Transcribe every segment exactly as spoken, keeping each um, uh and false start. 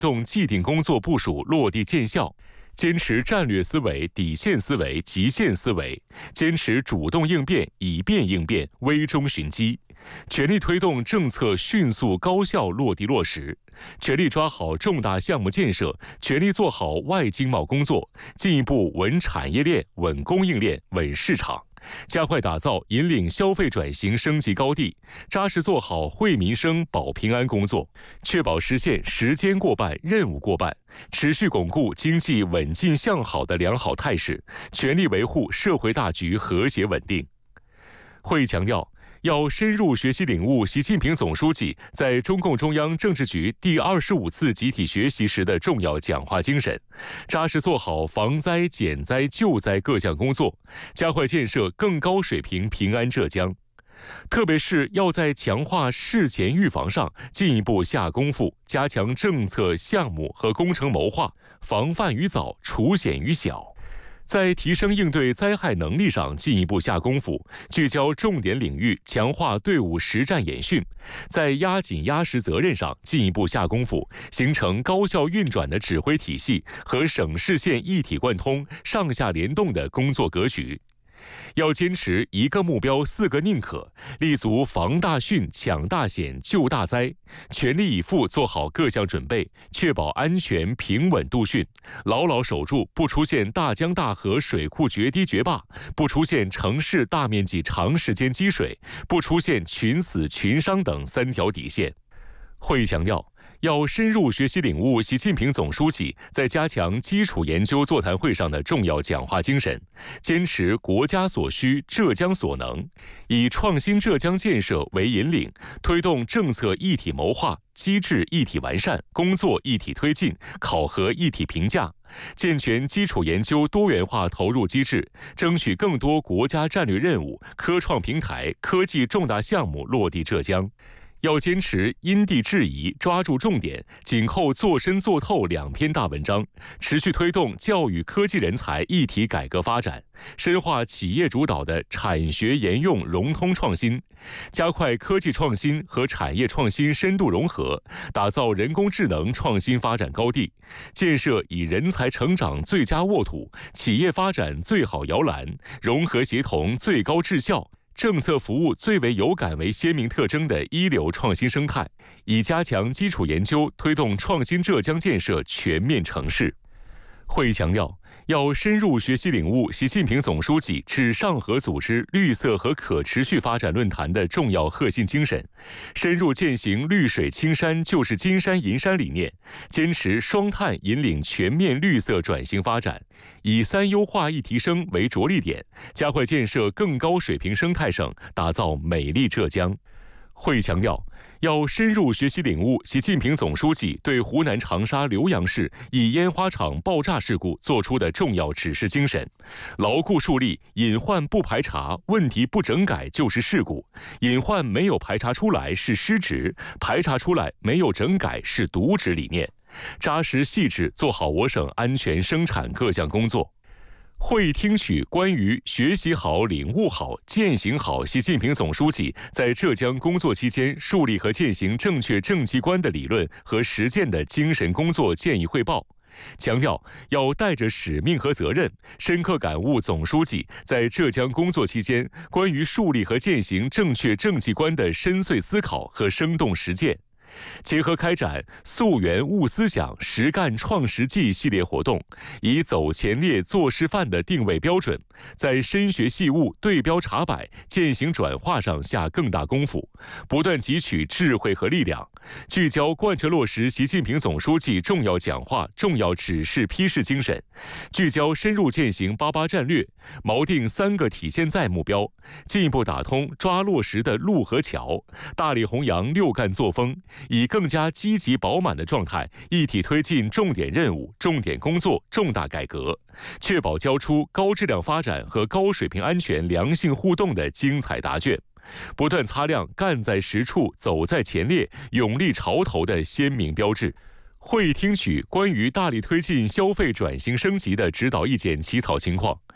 动既定工作部署落地见效，坚持战略思维、底线思维、极限思维，坚持主动应变、以变应变、危中寻机，全力推动政策迅速高效落地落实，全力抓好重大项目建设，全力做好外经贸工作，进一步稳产业链、稳供应链、稳市场。加快打造引领消费转型升级高地，扎实做好惠民生、保平安工作，确保实现时间过半、任务过半，持续巩固经济稳进向好的良好态势，全力维护社会大局和谐稳定。会议强调，要深入学习领悟习近平总书记在中共中央政治局第二十五次集体学习时的重要讲话精神，扎实做好防灾、减灾、救灾各项工作，加快建设更高水平平安浙江。特别是要在强化事前预防上进一步下功夫，加强政策、项目和工程谋划，防范于早，除险于小。在提升应对灾害能力上进一步下功夫，聚焦重点领域，强化队伍实战演训；在压紧压实责任上进一步下功夫，形成高效运转的指挥体系和省市县一体贯通、上下联动的工作格局。要坚持一个目标四个宁可，立足防大汛、抢大险、救大灾，全力以赴做好各项准备，确保安全平稳度汛，牢牢守住不出现大江大河水库决堤决坝，不出现城市大面积长时间积水，不出现群死群伤等三条底线。会议强调，要深入学习领悟习近平总书记在加强基础研究座谈会上的重要讲话精神，坚持国家所需、浙江所能，以创新浙江建设为引领，推动政策一体谋划、机制一体完善、工作一体推进、考核一体评价，健全基础研究多元化投入机制，争取更多国家战略任务、科创平台、科技重大项目落地浙江。要坚持因地制宜，抓住重点，紧扣做深做透两篇大文章，持续推动教育科技人才一体改革发展，深化企业主导的产学研用融通创新，加快科技创新和产业创新深度融合，打造人工智能创新发展高地，建设以人才成长最佳沃土、企业发展最好摇篮、融合协同最高质效、政策服务最为有感为鲜明特征的一流创新生态，以加强基础研究，推动创新浙江建设全面成事。会议强调，要深入学习领悟习近平总书记致上合组织绿色和可持续发展论坛的重要核心精神，深入践行绿水青山就是金山银山理念，坚持双碳引领全面绿色转型发展，以三优化一提升为着力点，加快建设更高水平生态省，打造美丽浙江。会议强调，要深入学习领悟习近平总书记对湖南长沙浏阳市一烟花厂爆炸事故作出的重要指示精神，牢固树立隐患不排查、问题不整改就是事故，隐患没有排查出来是失职，排查出来没有整改是渎职理念，扎实细致做好我省安全生产各项工作。会议听取关于学习好、领悟好、践行好习近平总书记在浙江工作期间树立和践行正确政绩观的理论和实践的精神工作建议汇报，强调要带着使命和责任，深刻感悟总书记在浙江工作期间关于树立和践行正确政绩观的深邃思考和生动实践。结合开展溯源悟思想、实干创实际系列活动，以走前列、做示范的定位标准，在深学细悟、对标查摆、践行转化上下更大功夫，不断汲取智慧和力量，聚焦贯彻落实习近平总书记重要讲话、重要指示批示精神，聚焦深入践行八八战略，锚定三个体现在目标，进一步打通抓落实的路和桥，大力弘扬六干作风，以更加积极饱满的状态，一体推进重点任务、重点工作、重大改革，确保交出高质量发展和高水平安全良性互动的精彩答卷，不断擦亮干在实处、走在前列、勇立潮头的鲜明标志。会议听取关于大力推进消费转型升级的指导意见起草情况，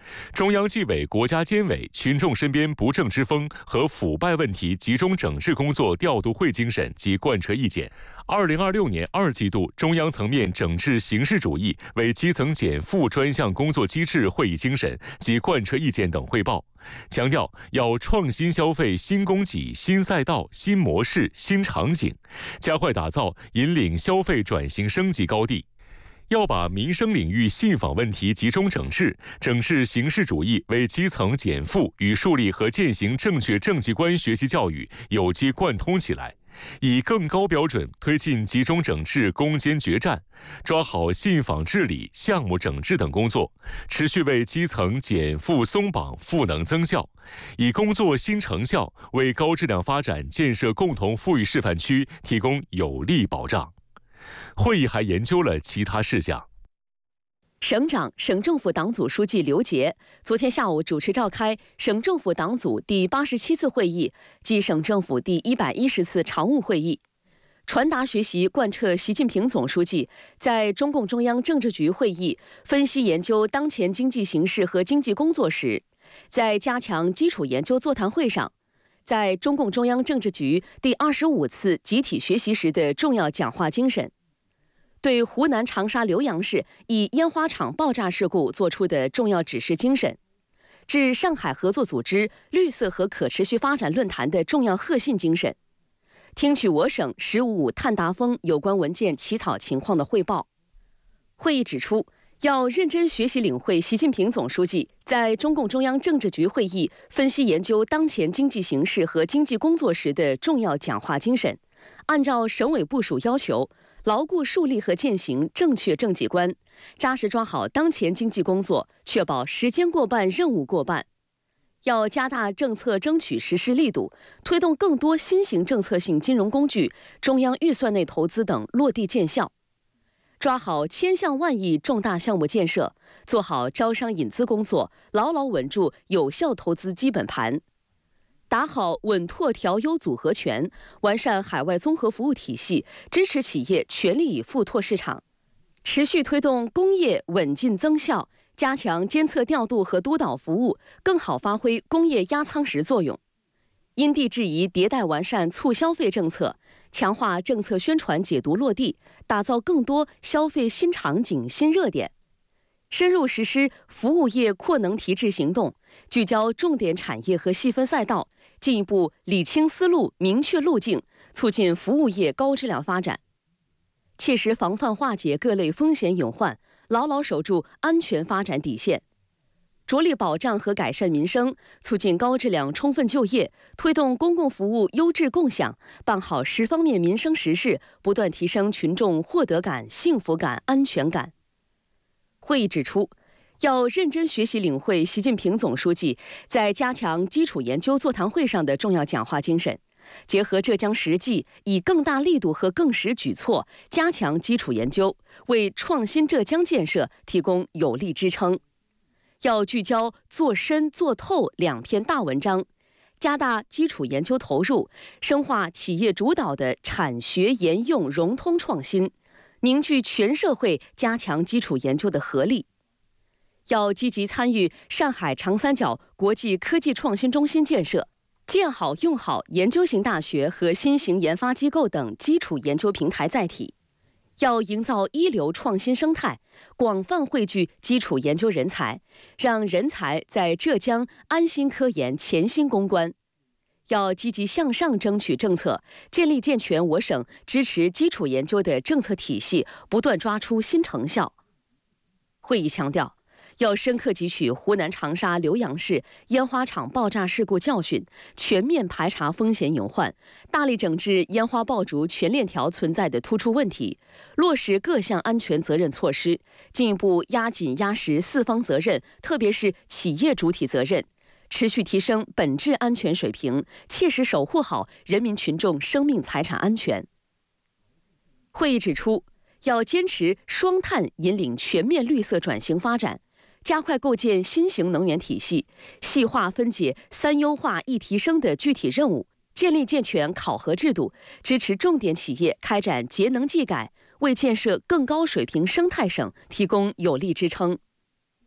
中央纪委国家监委群众身边不正之风和腐败问题集中整治工作调度会精神及贯彻意见，二零二六年二季度中央层面整治形式主义为基层减负专项工作机制会议精神及贯彻意见等汇报，强调要创新消费新供给、新赛道、新模式、新场景，加快打造引领消费转型升级高地。要把民生领域信访问题集中整治，整治形式主义为基层减负与树立和践行正确政绩观学习教育有机贯通起来，以更高标准推进集中整治攻坚决战，抓好信访治理、项目整治等工作，持续为基层减负松绑赋能增效，以工作新成效为高质量发展建设共同富裕示范区提供有力保障。会议还研究了其他事项。 省长、省政府党组书记刘杰昨天下午主持召开省政府党组第八十七次会议及省政府第一百一十次常务会议，传达学习贯彻习近平总书记在中共中央政治局会议分析研究当前经济形势和经济工作时，在加强基础研究座谈会上，在中共中央政治局第二十五次集体学习时的重要讲话精神，对湖南长沙浏阳市一烟花厂爆炸事故作出的重要指示精神，致上海合作组织绿色和可持续发展论坛的重要贺信精神，听取我省“十五五”碳达峰有关文件起草情况的汇报。会议指出，要认真学习领会习近平总书记在中共中央政治局会议分析研究当前经济形势和经济工作时的重要讲话精神，按照省委部署要求，牢固树立和践行正确政绩观，扎实抓好当前经济工作，确保时间过半、任务过半。要加大政策争取实施力度，推动更多新型政策性金融工具、中央预算内投资等落地见效。抓好千项万亿重大项目建设，做好招商引资工作，牢牢稳住有效投资基本盘，打好稳拓调优组合拳，完善海外综合服务体系，支持企业全力以赴拓市场，持续推动工业稳进增效，加强监测调度和督导服务，更好发挥工业压舱石作用。因地制宜迭代完善促消费政策，强化政策宣传解读落地，打造更多消费新场景新热点，深入实施服务业扩能提质行动，聚焦重点产业和细分赛道，进一步理清思路明确路径，促进服务业高质量发展，切实防范化解各类风险隐患，牢牢守住安全发展底线，着力保障和改善民生，促进高质量充分就业，推动公共服务优质共享，办好十方面民生实事，不断提升群众获得感、幸福感、安全感。会议指出，要认真学习领会习近平总书记在加强基础研究座谈会上的重要讲话精神，结合浙江实际，以更大力度和更实举措加强基础研究，为创新浙江建设提供有力支撑。要聚焦做深做透两篇大文章，加大基础研究投入，深化企业主导的产学研用融通创新，凝聚全社会加强基础研究的合力。要积极参与上海长三角国际科技创新中心建设，建好用好研究型大学和新型研发机构等基础研究平台载体。要营造一流创新生态，广泛汇聚基础研究人才，让人才在浙江安心科研、潜心攻关。要积极向上争取政策，建立健全我省支持基础研究的政策体系，不断抓出新成效。会议强调，要深刻汲取湖南长沙浏阳市烟花厂爆炸事故教训，全面排查风险隐患，大力整治烟花爆竹全链条存在的突出问题，落实各项安全责任措施，进一步压紧压实四方责任，特别是企业主体责任，持续提升本质安全水平，切实守护好人民群众生命财产安全。会议指出，要坚持双碳引领全面绿色转型发展，加快构建新型能源体系，细化分解三优化一提升的具体任务，建立健全考核制度，支持重点企业开展节能技改，为建设更高水平生态省提供有力支撑。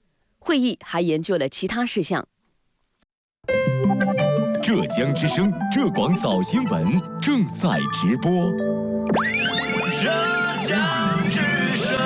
会议还研究了其他事项。 浙江之声浙广早新闻正在直播。 浙江之声。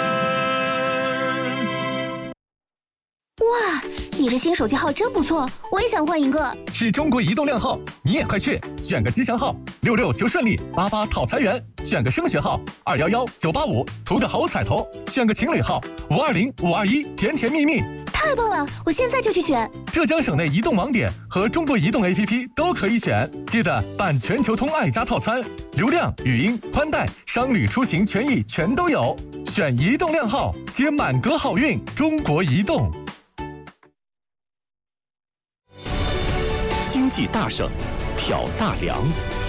哇，你这新手机号真不错，我也想换一个。 是中国移动靓号，你也快去选个吉祥号，六六求顺利，八八讨财源；选个升学号，二幺幺九八五，图个好彩头；选个情侣号，五二零五二一，甜甜蜜蜜。 太棒了，我现在就去选。 浙江省内移动网点和中国移动 A P P 都可以选，记得办全球通爱家套餐，流量、语音、宽带、商旅、出行、权益全都有。选移动靓号，接满格好运。中国移动。 经济大省，挑大梁。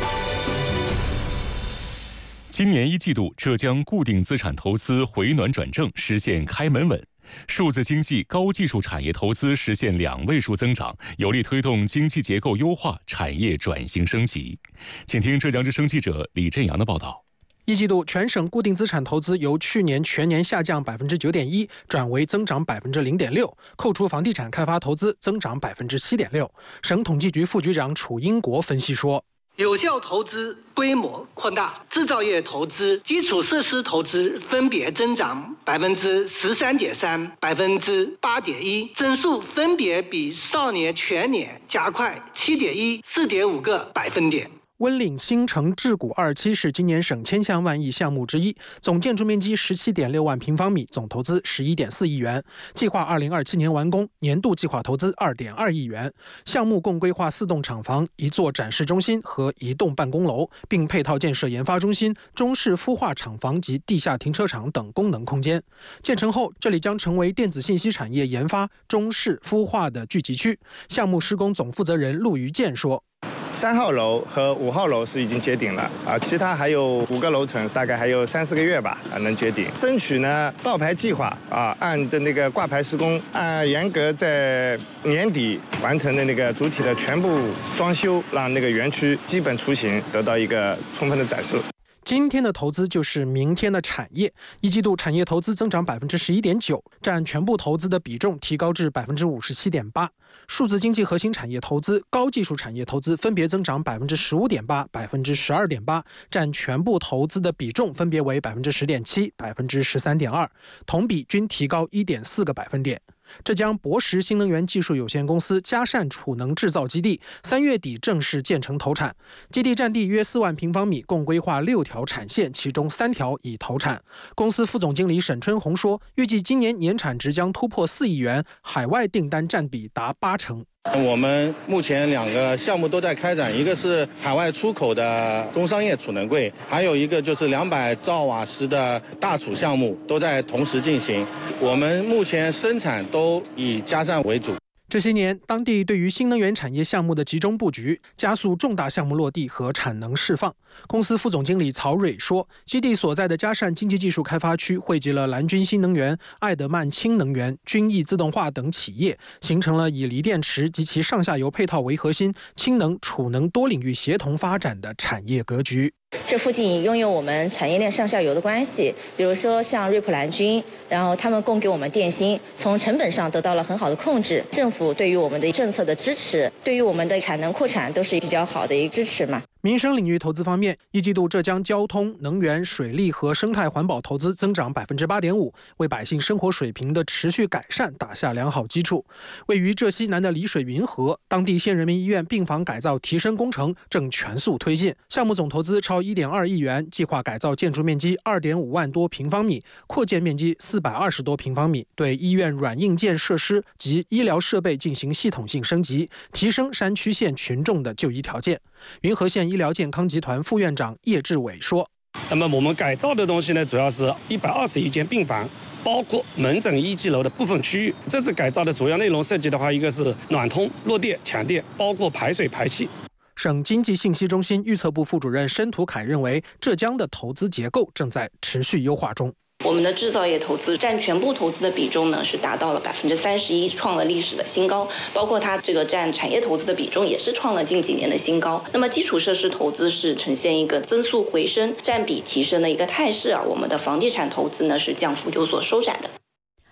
今年一季度，浙江固定资产投资回暖转正，实现开门稳。数字经济、高技术产业投资实现两位数增长，有力推动经济结构优化、产业转型升级。请听浙江之声记者李振阳的报道。 一季度，全省固定资产投资由去年全年下降百分之九点一，转为增长百分之零点六。扣除房地产开发投资，增长百分之七点六。省统计局副局长楚英国分析说。 有效投资规模扩大，制造业投资、基础设施投资分别增长百分之十三点三、百分之八点一，增速分别比上年全年加快七点一、四点五个百分点。 温岭新城智谷二期是今年省千项万亿项目之一，总建筑面积十七点六万平方米，总投资十一点四亿元，计划二零二七年完工，年度计划投资二点二亿元。项目共规划四栋厂房、一座展示中心和一栋办公楼，并配套建设研发中心、中式孵化厂房及地下停车场等功能空间。建成后，这里将成为电子信息产业研发、中式孵化的聚集区。项目施工总负责人陆于健说。 三号楼和五号楼是已经接顶了啊，其他还有五个楼层，大概还有三四个月吧啊能接顶。争取呢倒牌计划啊，按的那个挂牌施工，按严格在年底完成的那个主体的全部装修，让那个园区基本雏形得到一个充分的展示。 今天的投资就是明天的产业。一季度产业投资增长百分之十一点九，占全部投资的比重提高至百分之五十七点八。数字经济核心产业投资、高技术产业投资分别增长百分之十五点八、百分之十二点八，占全部投资的比重分别为百分之十点七、百分之十三点二，同比均提高一点四个百分点。浙江博实新能源技术有限公司嘉善储能制造基地三月底正式建成投产，基地占地约四万平方米，共规划六条产线，其中三条已投产。公司副总经理沈春红说，预计今年年产值将突破四亿元，海外订单占比达八成。 我们目前两个项目都在开展，一个是海外出口的工商业储能柜，还有一个就是两百兆瓦时的大储项目都在同时进行。我们目前生产都以嘉善为主。 这些年，当地对于新能源产业项目的集中布局，加速重大项目落地和产能释放。公司副总经理曹蕊说，基地所在的嘉善经济技术开发区汇集了蓝军新能源、爱德曼氢能源、均益自动化等企业，形成了以锂电池及其上下游配套为核心，氢能、储能多领域协同发展的产业格局。 这附近拥有我们产业链上下游的关系，比如说像瑞普蓝军，然后他们供给我们电芯，从成本上得到了很好的控制。政府对于我们的政策的支持，对于我们的产能扩产都是比较好的一个支持嘛。 民生领域投资方面，一季度浙江交通、能源、水利和生态环保投资增长百分之八点五，为百姓生活水平的持续改善打下良好基础。位于浙西南的丽水云河，当地县人民医院病房改造提升工程正全速推进，项目总投资超一点二亿元，计划改造建筑面积二点五万多平方米，扩建面积四百二十多平方米，对医院软硬件设施及医疗设备进行系统性升级，提升山区县群众的就医条件。云河县医疗健康集团副院长叶志伟说， 那么我们改造的东西呢，主要是一百二十一间病房，包括门诊一级楼的部分区域。这次改造的主要内容涉及的话，一个是暖通、落电、抢电，包括排水排气。 省经济信息中心预测部副主任申图凯认为，浙江的投资结构正在持续优化中。 我们的制造业投资占全部投资的比重呢，是达到了百分之三十一，创了历史的新高。包括它这个占产业投资的比重也是创了近几年的新高。那么基础设施投资是呈现一个增速回升、占比提升的一个态势啊。我们的房地产投资呢是降幅有所收窄的。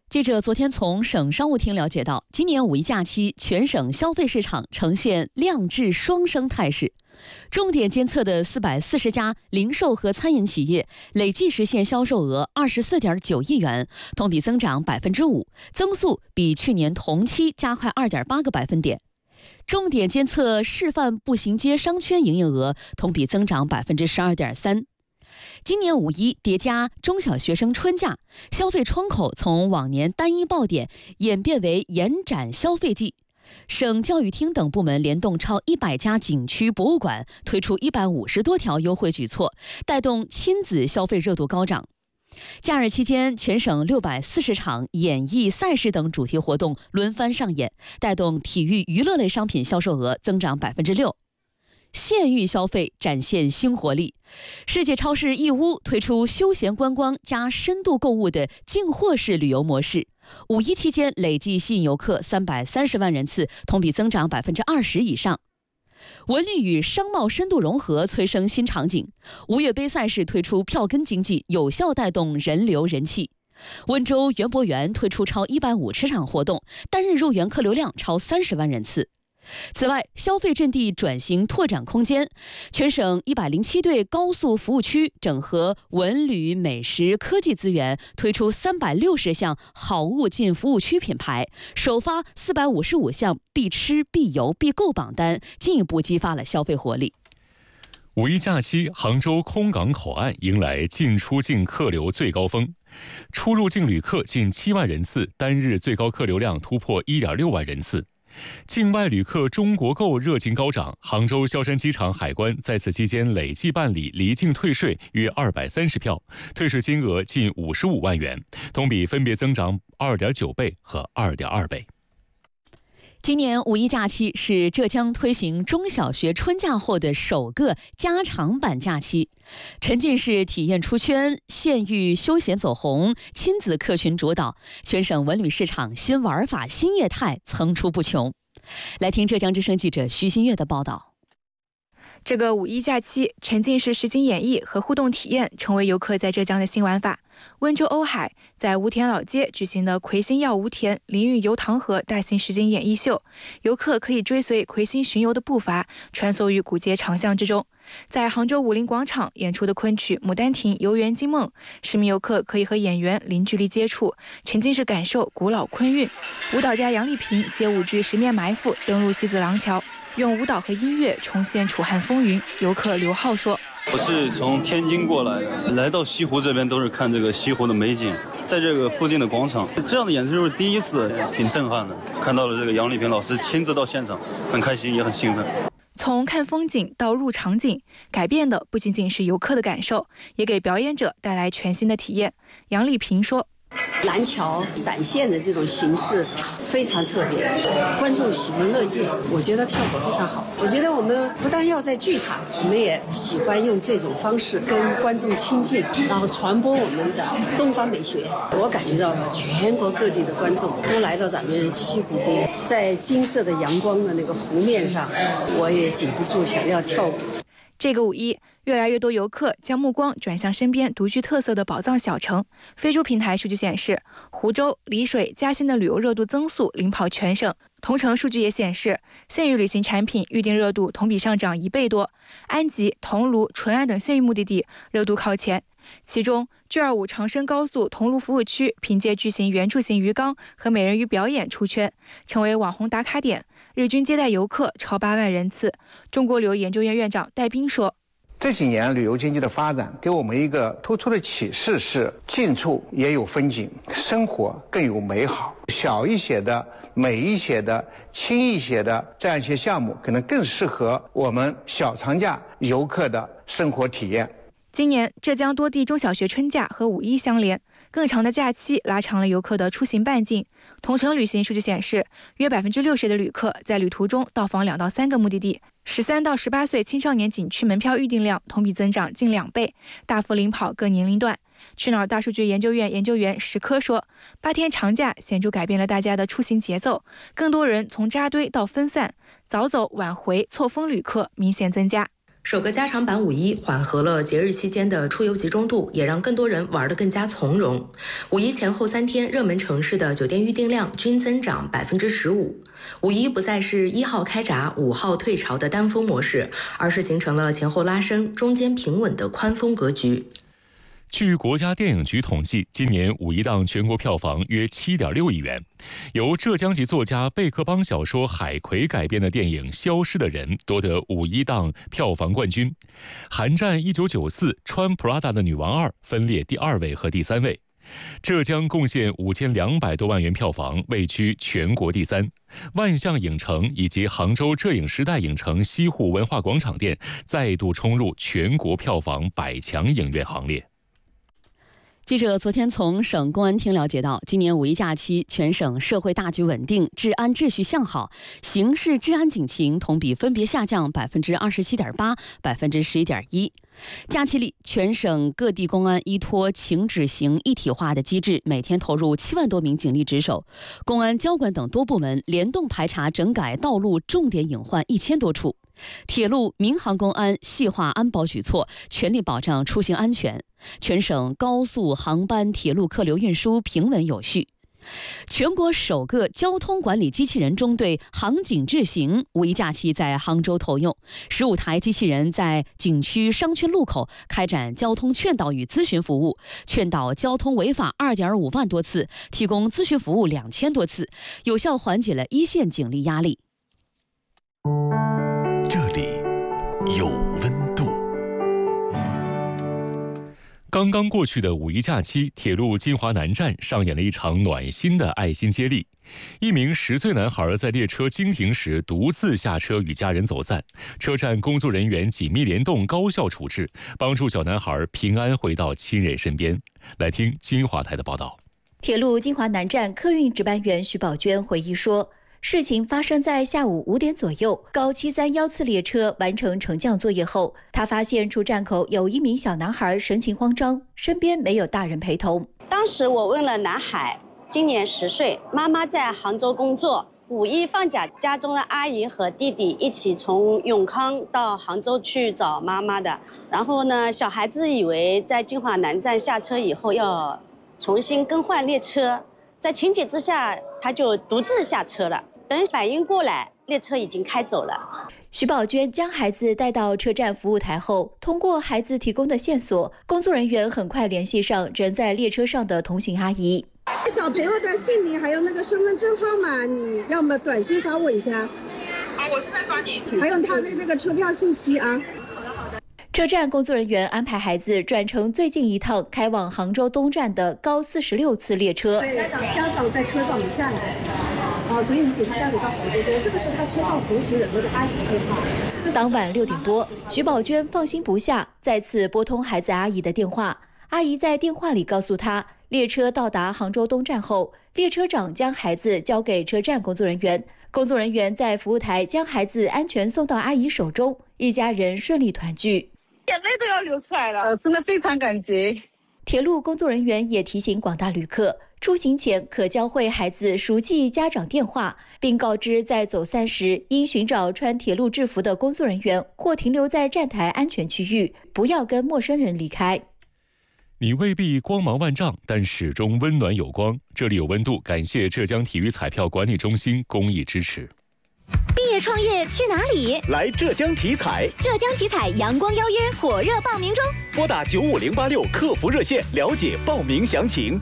记者昨天从省商务厅了解到，今年五一假期全省消费市场呈现量质双升态势，重点监测的四百四十家零售和餐饮企业累计实现销售额二十四点九亿元，同比增长百分之五，增速比去年同期加快二点八个百分点。重点监测示范步行街商圈营业额同比增长百分之十二点三。今年五一叠加中小学生春假，消费窗口从往年单一爆点演变为延展消费季。省教育厅等部门联动超一百家景区博物馆，推出一百五十多条优惠举措，带动亲子消费热度高涨。假日期间，全省六百四十场演艺赛事等主题活动轮番上演，带动体育娱乐类商品销售额增长百分之六。县域消费展现新活力，世界超市义乌推出休闲观光加深度购物的进货式旅游模式，五一期间累计吸引游客三百三十万人次，同比增长百分之二十以上。文旅与商贸深度融合催生新场景，吴越杯赛事推出票根经济，有效带动人流人气。温州园博园推出超一百五十场活动，单日入园客流量超三十万人次。此外，消费阵地转型拓展空间，全省一百零七对高速服务区整合文旅、美食、科技资源，推出三百六十项好物进服务区品牌，首发四百五十五项必吃、必游、必购榜单，进一步激发了消费活力。 五一假期，杭州空港口岸迎来进出境客流最高峰，出入境旅客近七万人次，单日最高客流量突破一点六万人次。境外旅客中国购热情高涨，杭州萧山机场海关在此期间累计办理离境退税约二百三十票，退税金额近五十五万元，同比分别增长二点九倍和二点二倍。 今年五一假期是浙江推行中小学春假后的首个加长版假期，沉浸式体验出圈，县域休闲走红，亲子客群主导，全省文旅市场新玩法、新业态层出不穷。来听浙江之声记者徐新月的报道。 这个五一假期，沉浸式实景演绎和互动体验成为游客在浙江的新玩法。温州瓯海在无田老街举行的魁星耀无田淋浴游塘河大型实景演绎秀，游客可以追随魁星巡游的步伐，穿梭于古街长巷之中。在杭州武林广场演出的昆曲《牡丹亭游园惊梦》，市民游客可以和演员零距离接触，沉浸式感受古老昆韵。舞蹈家杨丽萍携舞剧《十面埋伏》登陆西子廊桥，用舞蹈和音乐重现楚汉风云。游客刘浩说：“ 我是从天津过来的，来到西湖这边都是看这个西湖的美景，在这个附近的广场，这样的演出是第一次，挺震撼的。看到了这个杨丽萍老师亲自到现场，很开心也很兴奋。” 从看风景到入场景，改变的不仅仅是游客的感受，也给表演者带来全新的体验。杨丽萍说：“ 蓝桥闪现的这种形式非常特别，观众喜闻乐见，我觉得效果非常好。我觉得我们不但要在剧场，我们也喜欢用这种方式跟观众亲近，然后传播我们的东方美学。我感觉到了全国各地的观众都来到咱们西湖边，在金色的阳光的那个湖面上，我也禁不住想要跳舞。” 这个五一，越来越多游客将目光转向身边独具特色的宝藏小城。飞猪平台数据显示，湖州、丽水、嘉兴的旅游热度增速领跑全省。同城数据也显示，县域旅行产品预订热度同比上涨一倍多，安吉、桐庐、淳安等县域目的地热度靠前。其中 G 二五 长深高速桐庐服务区凭借巨型圆柱形鱼缸和美人鱼表演出圈，成为网红打卡点，日均接待游客超八万人次。中国旅游研究院院长戴斌说：“ 这几年旅游经济的发展给我们一个突出的启示是，近处也有风景，生活更有美好。小一些的、美一些的、轻一些的这样一些项目，可能更适合我们小长假游客的生活体验。” 今年浙江多地中小学春假和五一相连，更长的假期拉长了游客的出行半径。同城旅行数据显示，约百分之六十的旅客在旅途中到访两到三个目的地。十三到十八岁青少年景区门票预订量同比增长近两倍，大幅领跑各年龄段。去哪儿大数据研究院研究员石科说，八天长假显著改变了大家的出行节奏，更多人从扎堆到分散，早走晚回错峰旅客明显增加。 首个加长版五一缓和了节日期间的出游集中度，也让更多人玩得更加从容。五一前后三天，热门城市的酒店预订量均增长百分之十五。五一不再是一号开闸、五号退潮的单峰模式，而是形成了前后拉升、中间平稳的宽峰格局。 据国家电影局统计，今年五一档全国票房约 七点六亿元。由浙江籍作家贝克邦小说《海葵》改编的电影《消失的人》夺得五一档票房冠军，《寒战一九九四》穿 Prada 的女王二分列第二位和第三位。浙江贡献五千两百多万元票房，位居全国第三。万象影城以及杭州浙影时代影城西湖文化广场店再度冲入全国票房百强影院行列。 记者昨天从省公安厅了解到，今年五一假期，全省社会大局稳定，治安秩序向好，刑事治安警情同比分别下降百分之二十七点八、百分之十一点一。假期里，全省各地公安依托情治刑一体化的机制，每天投入七万多名警力值守，公安交管等多部门联动排查整改道路重点隐患一千多处。铁路、民航公安细化安保举措，全力保障出行安全。全省高速航班、铁路客流运输平稳有序。全国首个交通管理机器人中队航警智行五一假期在杭州投用，十五台机器人在景区商圈路口开展交通劝导与咨询服务，劝导交通违法二点五万多次，提供咨询服务两千多次，有效缓解了一线警力压力。 这里有温度。 刚刚过去的五一假期，铁路金华南站上演了一场暖心的爱心接力。一名十岁男孩在列车经停时独自下车与家人走散，车站工作人员紧密联动，高效处置，帮助小男孩平安回到亲人身边。来听金华台的报道。 铁路金华南站客运值班员徐宝娟回忆说，事情发生在下午五点左右，高七三一次列车完成乘降作业后，他发现出站口有一名小男孩神情慌张，身边没有大人陪同。 当时我问了男孩，今年十岁，妈妈在杭州工作，五一放假，家中的阿姨和弟弟一起从永康到杭州去找妈妈的。然后呢，小孩子以为在金华南站下车以后要重新更换列车，在情急之下，他就独自下车了。等反应过来，列车已经开走了。 徐宝娟将孩子带到车站服务台后，通过孩子提供的线索，工作人员很快联系上人在列车上的同行阿姨。 小朋友的姓名还有那个身份证号码，你要么短信发我一下。 啊，我现在发你。 还有他的那个车票信息啊。 车站工作人员安排孩子转乘最近一趟开往杭州东站的高四十六次列车。 家长家长在车上没下来。啊，所以你给他带回到杭州东，这个是他车上同行人的阿姨电话。 当晚六点多，徐宝娟放心不下，再次拨通孩子阿姨的电话。阿姨在电话里告诉她，列车到达杭州东站后，列车长将孩子交给车站工作人员，工作人员在服务台将孩子安全送到阿姨手中，一家人顺利团聚。 眼泪都要流出来了，呃，真的非常感激。 铁路工作人员也提醒广大旅客，出行前可教会孩子熟记家长电话，并告知在走散时应寻找穿铁路制服的工作人员或停留在站台安全区域，不要跟陌生人离开。 你未必光芒万丈，但始终温暖有光。这里有温度，感谢浙江体育彩票管理中心公益支持。 毕业创业去哪里？ 来浙江体彩。 浙江体彩阳光邀约火热报名中， 拨打九五零八六客服热线了解报名详情。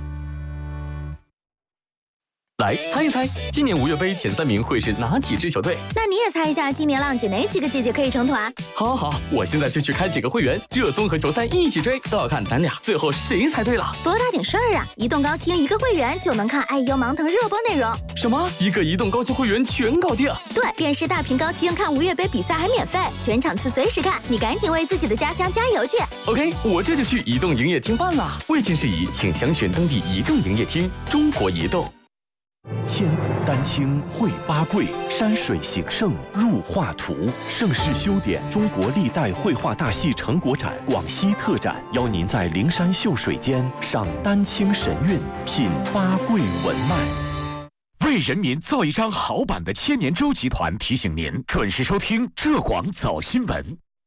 来猜一猜，今年五月杯前三名会是哪几支球队？ 那你也猜一下，今年浪姐哪几个姐姐可以成团？ 好好好，我现在就去开几个会员，热搜和球赛一起追，都要看咱俩最后谁猜对了。 多大点事儿啊！移动高清一个会员就能看爱优芒腾热播内容。 什么？一个移动高清会员全搞定？ 对，电视大屏高清看五月杯比赛还免费，全场次随时看，你赶紧为自己的家乡加油去。 OK， 我这就去移动营业厅办了。未经事宜，请详询登记移动营业厅。中国移动。 千古丹青绘八桂，山水形胜入画图。盛世修典中国历代绘画大戏成果展广西特展，邀您在灵山秀水间赏丹青神韵，品八桂文脉。 为人民造一张好版的千年舟集团提醒您准时收听浙广早新闻。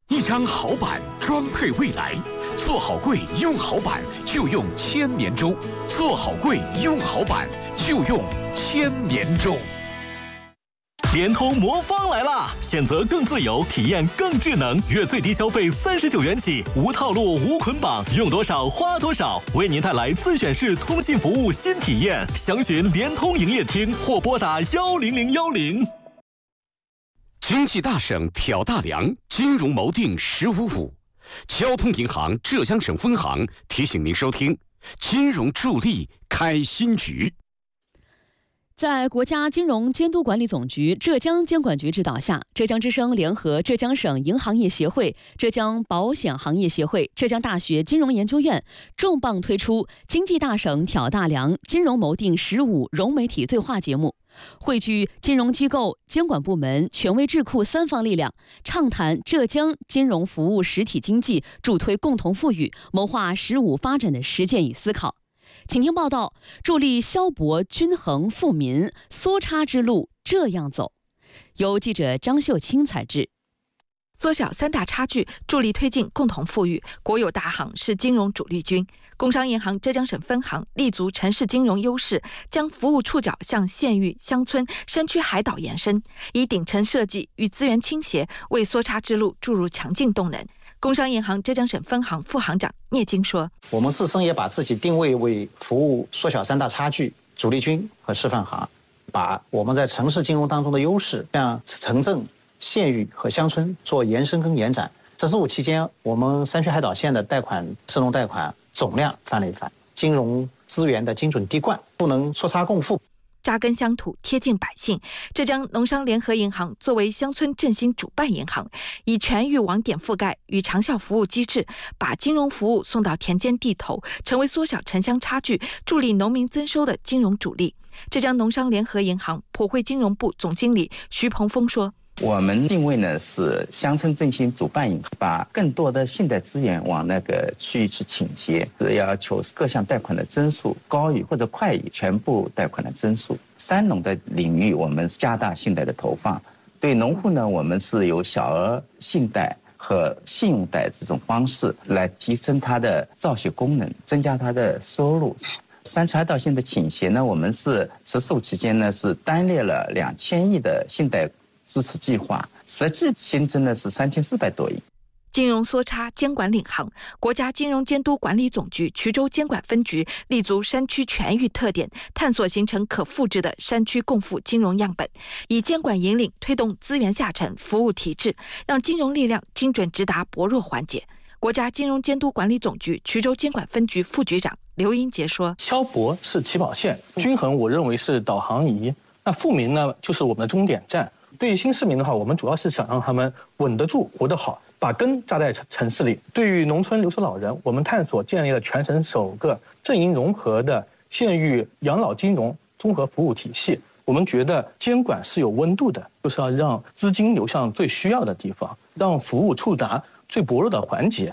一张好板装配未来，做好柜用好板就用千年粥，做好柜用好板就用千年粥。 联通魔方来啦！选择更自由，体验更智能，月最低消费三十九元起，无套路无捆绑，用多少花多少，为您带来自选式通信服务新体验。详询联通营业厅或拨打幺零零幺零。 经济大省挑大梁，金融锚定十五五。交通银行浙江省分行提醒您收听金融助力开新局。 在国家金融监督管理总局浙江监管局指导下，浙江之声联合浙江省银行业协会、浙江保险行业协会、浙江大学金融研究院重磅推出经济大省挑大梁金融锚定十五融媒体对话节目，汇聚金融机构、监管部门、权威智库三方力量，畅谈浙江金融服务实体经济助推共同富裕、谋划十五发展的实践与思考。请听报道：助力消博均衡富民，缩差之路这样走。由记者张秀清采制。 缩小三大差距，助力推进共同富裕，国有大行是金融主力军。工商银行浙江省分行立足城市金融优势，将服务触角向县域、乡村、山区、海岛延伸，以顶层设计与资源倾斜，为缩差之路注入强劲动能。工商银行浙江省分行副行长聂金说：“ 我们自身也把自己定位为服务缩小三大差距主力军和示范行，把我们在城市金融当中的优势向城镇、县域和乡村做延伸跟延展。“十四五”期间，我们山区海岛县的贷款社融贷款总量翻了一番，金融资源的精准滴灌，不能缩差共富。 扎根乡土，贴近百姓。浙江农商联合银行作为乡村振兴主办银行，以全域网点覆盖与长效服务机制，把金融服务送到田间地头，成为缩小城乡差距、助力农民增收的金融主力。浙江农商联合银行普惠金融部总经理徐鹏峰说：“ 我们定位呢是乡村振兴主办银行，把更多的信贷资源往那个区域去倾斜，要求各项贷款的增速高于或者快于全部贷款的增速。三农的领域，我们加大信贷的投放。对农户呢，我们是由小额信贷和信用贷这种方式来提升它的造血功能，增加它的收入。山区海岛线的倾斜呢，我们是“十四五”期间呢是单列了两千亿的信贷支持计划，实际新增的是三千四百多亿。” 金融缩差监管领航，国家金融监督管理总局衢州监管分局立足山区全域特点，探索形成可复制的山区共富金融样本，以监管引领推动资源下沉、服务提质，让金融力量精准直达薄弱环节。国家金融监督管理总局衢州监管分局副局长刘英杰说：“ 消博是起跑线，均衡我认为是导航仪，那富民呢就是我们的终点站。对于新市民的话，我们主要是想让他们稳得住、活得好，把根扎在城市里。对于农村留守老人，我们探索建立了全省首个阵营融合的县域养老金融综合服务体系。我们觉得监管是有温度的，就是要让资金流向最需要的地方，让服务触达最薄弱的环节。”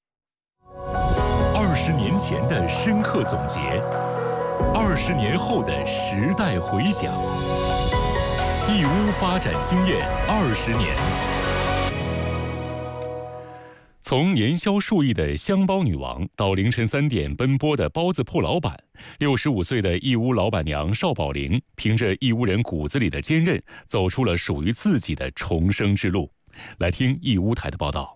二十年前的深刻总结，二十年后的时代回响。义乌发展经验二十年。从年销数亿的香包女王到凌晨三点奔波的包子铺老板，六十五岁的义乌老板娘邵宝玲，凭着义乌人骨子里的坚韧，走出了属于自己的重生之路。来听义乌台的报道。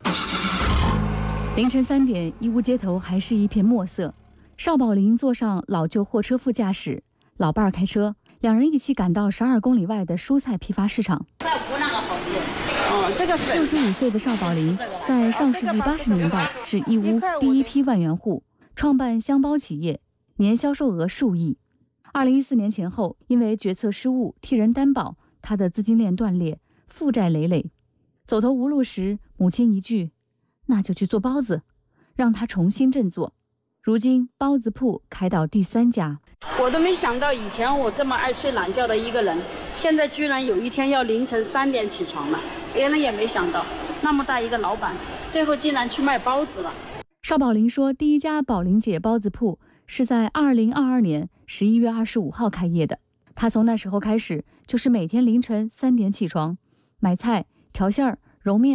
凌晨三点，义乌街头还是一片墨色。邵宝玲坐上老旧货车副驾驶，老伴儿开车，两人一起赶到十二公里外的蔬菜批发市场。六十五岁的邵宝玲在上世纪八十年代是义乌第一批万元户，创办香包企业，年销售额数亿。二零一四年前后，因为决策失误，替人担保，他的资金链断裂，负债累累。走投无路时，母亲一句：“那就去做包子”，让他重新振作。如今包子铺开到第三家。 我都没想到以前我这么爱睡懒觉的一个人，现在居然有一天要凌晨三点起床了，别人也没想到，那么大一个老板，最后竟然去卖包子了。 邵宝玲说，第一家宝玲姐包子铺是在二零二二年十一月二十五号开业的。她从那时候开始，就是每天凌晨三点起床，买菜、调馅儿、揉面，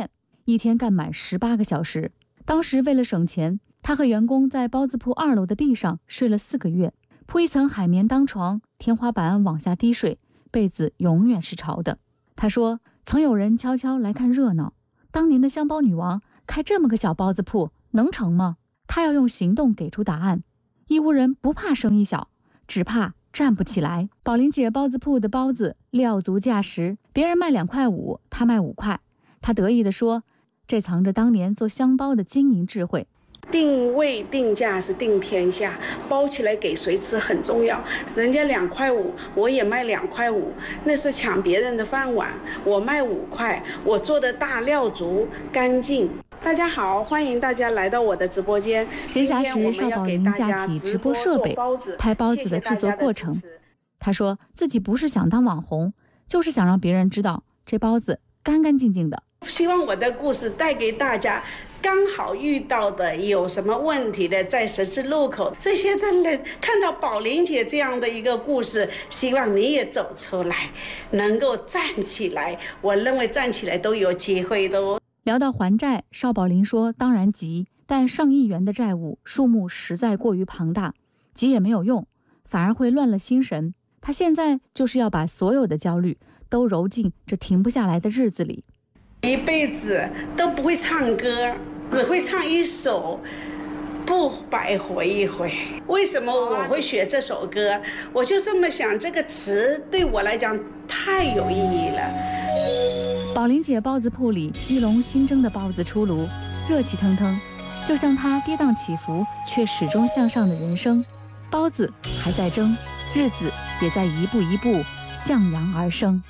一天干满十八个小时。当时为了省钱，他和员工在包子铺二楼的地上睡了四个月，铺一层海绵当床，天花板往下滴水，被子永远是潮的。他说，曾有人悄悄来看热闹，当年的香包女王开这么个小包子铺能成吗？他要用行动给出答案。义乌人不怕生意小，只怕站不起来。宝林姐包子铺的包子料足价实，别人卖两块五，他卖五块。他得意地说，这藏着当年做香包的经营智慧。 定位定价是定天下，包起来给谁吃很重要。人家两块五，我也卖两块五，那是抢别人的饭碗。我卖五块，我做的大料足干净。大家好，欢迎大家来到我的直播间。 闲暇时，邵宝林架起直播设备，拍包子的制作过程。他说自己不是想当网红，就是想让别人知道这包子干干净净的。 希望我的故事带给大家，刚好遇到的有什么问题的，在十字路口这些的人看到宝林姐这样的一个故事，希望你也走出来，能够站起来。我认为站起来都有机会的哦。 聊到还债，邵宝林说当然急，但上亿元的债务数目实在过于庞大，急也没有用，反而会乱了心神。他现在就是要把所有的焦虑都揉进这停不下来的日子里。 一辈子都不会唱歌，只会唱一首不白活一回。为什么我会学这首歌？我就这么想，这个词对我来讲太有意义了。 宝林姐包子铺里一笼新蒸的包子出炉，热气腾腾，就像她跌宕起伏却始终向上的人生。包子还在蒸，日子也在一步一步向阳而生。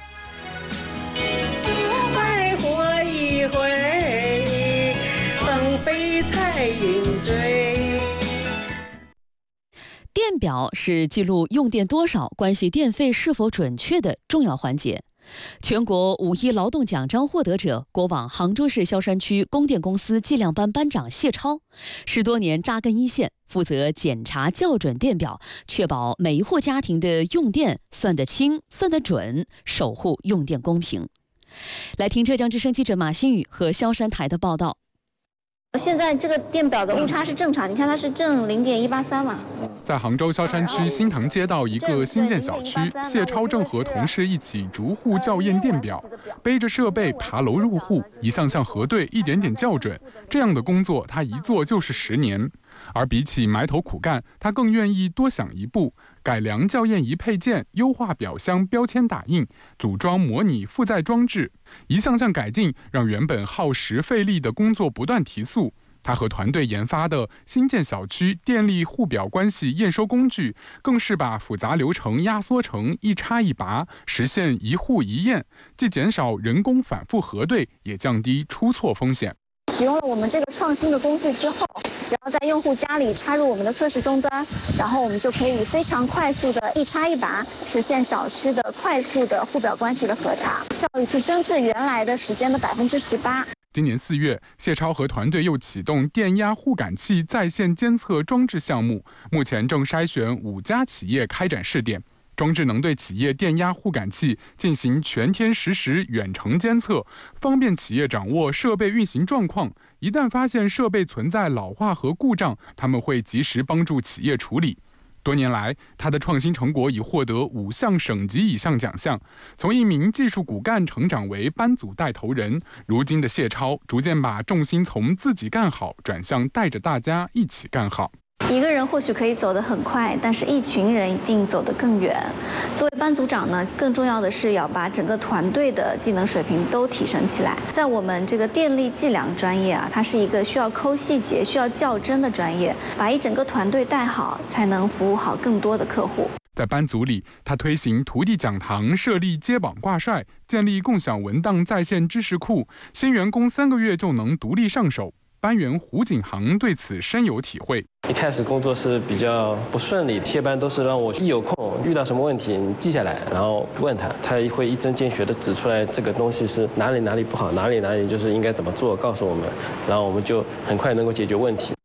不白活一回，风飞彩云追。 电表是记录用电多少、关系电费是否准确的重要环节。全国五一劳动奖章获得者，国网杭州市萧山区供电公司计量班班长谢超，十多年扎根一线，负责检查校准电表，确保每一户家庭的用电算得清、算得准，守护用电公平。来听浙江之声记者马新宇和萧山台的报道。 现在这个电表的误差是正常，你看它是正零点一八三嘛。 在杭州萧山区新塘街道一个新建小区，谢超正和同事一起逐户校验电表，背着设备爬楼入户，一项项核对，一点点校准。这样的工作他一做就是十年。而比起埋头苦干，他更愿意多想一步，改良校验仪配件，优化表箱标签打印，组装模拟负载装置，一项项改进，让原本耗时费力的工作不断提速。他和团队研发的新建小区电力互表关系验收工具，更是把复杂流程压缩成一插一拔，实现一户一验，既减少人工反复核对，也降低出错风险。 使用了我们这个创新的工具之后，只要在用户家里插入我们的测试终端，然后我们就可以非常快速的一插一拔，实现小区的快速的互表关系的核查，效率提升至原来的时间的百分之十八。 今年四月，谢超和团队又启动电压互感器在线监测装置项目，目前正筛选五家企业开展试点。装置能对企业电压互感器进行全天实时远程监测，方便企业掌握设备运行状况。一旦发现设备存在老化和故障，他们会及时帮助企业处理。多年来，他的创新成果已获得五项省级以上奖项。从一名技术骨干成长为班组带头人，如今的谢超逐渐把重心从自己干好转向带着大家一起干好。 一个人或许可以走得很快，但是一群人一定走得更远。作为班组长呢，更重要的是要把整个团队的技能水平都提升起来。在我们这个电力计量专业啊，它是一个需要抠细节、需要较真的专业，把一整个团队带好，才能服务好更多的客户。 在班组里，他推行徒弟讲堂，设立接榜挂帅，建立共享文档在线知识库，新员工三个月就能独立上手。班员胡景航对此深有体会。 一开始工作是比较不顺利，接班都是让我一有空遇到什么问题你记下来，然后问他，他会一针见血的指出来这个东西是哪里哪里不好，哪里哪里就是应该怎么做，告诉我们，然后我们就很快能够解决问题。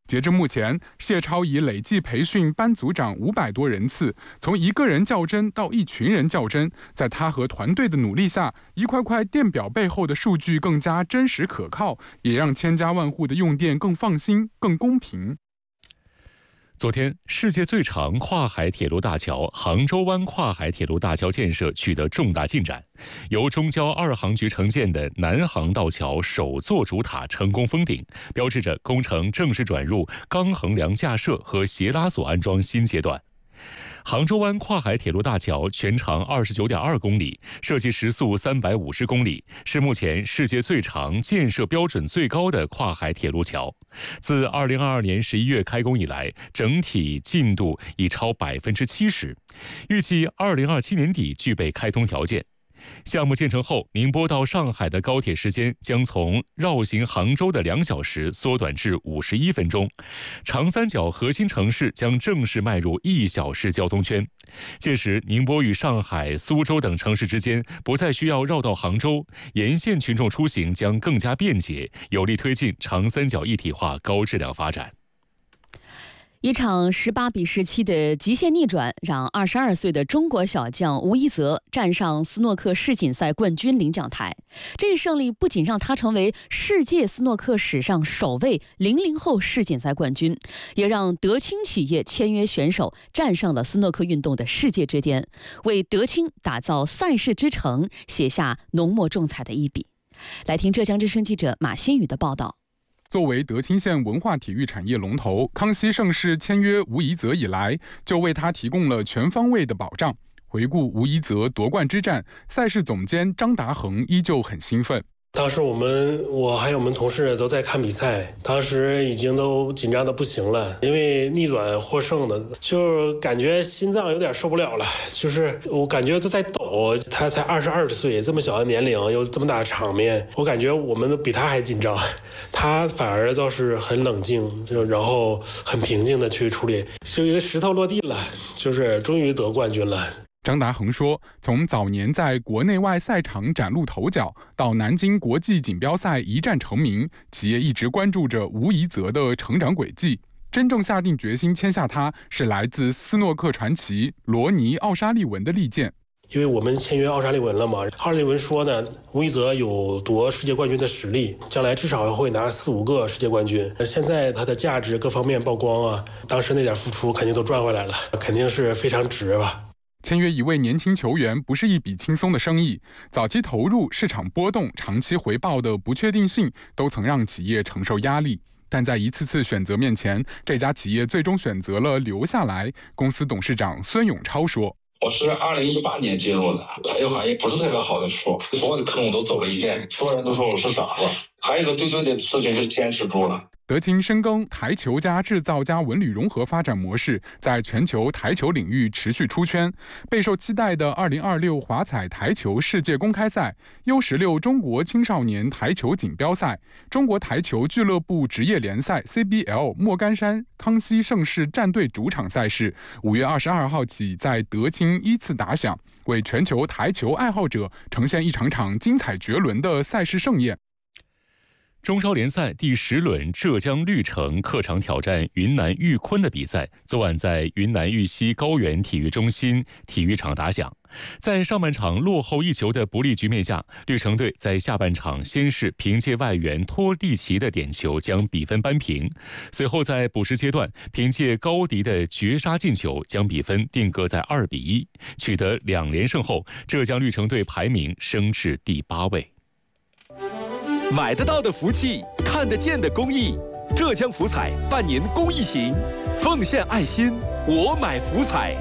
截至目前，谢超已累计培训班组长五百多人次，从一个人较真到一群人较真，在他和团队的努力下，一块块电表背后的数据更加真实可靠，也让千家万户的用电更放心、更公平。 昨天，世界最长跨海铁路大桥杭州湾跨海铁路大桥建设取得重大进展，由中交二航局承建的南航道桥首座主塔成功封顶，标志着工程正式转入钢横梁架设和斜拉索安装新阶段。杭州湾跨海铁路大桥全长二十九点二公里，设计时速三百五十公里，是目前世界最长、建设标准最高的跨海铁路桥。自二零二二年十一月开工以来，整体进度已超百分之七十，预计二零二七年底具备开通条件。项目建成后，宁波到上海的高铁时间将从绕行杭州的两小时缩短至五十一分钟，长三角核心城市将正式迈入一小时交通圈。届时，宁波与上海、苏州等城市之间不再需要绕道杭州，沿线群众出行将更加便捷，有力推进长三角一体化高质量发展。 一场十八比十七的极限逆转，让二十二岁的中国小将吴一泽站上斯诺克世锦赛冠军领奖台。这一胜利不仅让他成为世界斯诺克史上首位零零后世锦赛冠军，也让德清企业签约选手站上了斯诺克运动的世界之巅，为德清打造赛事之城写下浓墨重彩的一笔。来听浙江之声记者马新宇的报道。 作为德清县文化体育产业龙头，康熙盛世签约吴一泽以来，就为他提供了全方位的保障。回顾吴一泽夺冠之战，赛事总监张达恒依旧很兴奋。 当时我们我还有我们同事都在看比赛，当时已经都紧张的不行了，因为逆转获胜的，就感觉心脏有点受不了了，就是我感觉都在抖。他才二十二岁，这么小的年龄，有这么大的场面，我感觉我们都比他还紧张，他反而倒是很冷静，就然后很平静的去处理，就一个石头落地了，就是终于得冠军了。 张达恒说，从早年在国内外赛场崭露头角，到南京国际锦标赛一战成名，企业一直关注着吴一泽的成长轨迹。真正下定决心签下他，是来自斯诺克传奇罗尼·奥沙利文的力荐。 因为我们签约奥沙利文了嘛，奥沙利文说呢，吴一泽有夺世界冠军的实力，将来至少会拿四五个世界冠军。现在他的价值各方面曝光啊，当时那点付出肯定都赚回来了，肯定是非常值吧。 签约一位年轻球员不是一笔轻松的生意，早期投入、市场波动、长期回报的不确定性，都曾让企业承受压力。但在一次次选择面前，这家企业最终选择了留下来。公司董事长孙永超说：“ 我是二零一八年进入的，台球行业不是特别好的时候，所有的坑我都走了一遍，所有人都说我是傻子。还有一个最对的事情是坚持住了。” 德清深耕台球加制造加文旅融合发展模式，在全球台球领域持续出圈。备受期待的二零二六华彩台球世界公开赛、U 十六中国青少年台球锦标赛、中国台球俱乐部职业联赛 C B L 莫干山康熙盛世战队主场赛事，五月二十二号起在德清依次打响，为全球台球爱好者呈现一场场精彩绝伦的赛事盛宴。 中超联赛第十轮浙江绿城客场挑战云南玉坤的比赛，昨晚在云南玉溪高原体育中心体育场打响。在上半场落后一球的不利局面下，绿城队在下半场先是凭借外援托蒂奇的点球将比分扳平，随后在补时阶段凭借高迪的绝杀进球将比分定格在二比一，取得两连胜后，浙江绿城队排名升至第八位。 买得到的福气，看得见的公益。浙江福彩办年公益行，奉献爱心，我买福彩。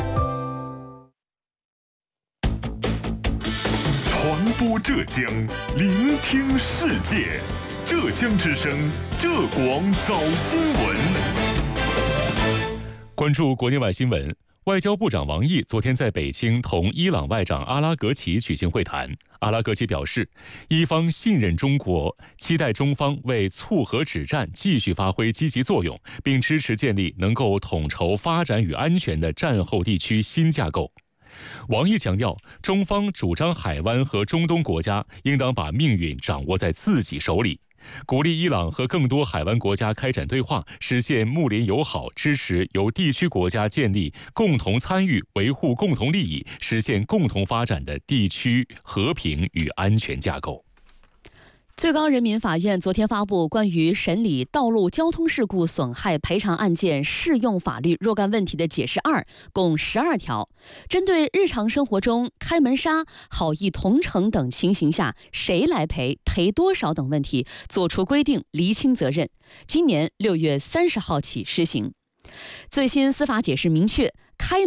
传播浙江，聆听世界。浙江之声，浙广早新闻。 关注国内外新闻。外交部长王毅昨天在北京同伊朗外长阿拉格齐举行会谈。阿拉格齐表示，伊方信任中国，期待中方为促和止战继续发挥积极作用，并支持建立能够统筹发展与安全的战后地区新架构。王毅强调，中方主张海湾和中东国家应当把命运掌握在自己手里。 鼓励伊朗和更多海湾国家开展对话，实现睦邻友好，支持由地区国家建立共同参与、维护共同利益、实现共同发展的地区和平与安全架构。 最高人民法院昨天发布关于审理道路交通事故损害赔偿案件适用法律若干问题的解释二，共十二条，针对日常生活中开门杀、好意同城等情形下谁来赔、赔多少等问题作出规定，厘清责任。今年六月三十号起施行。最新司法解释明确，开门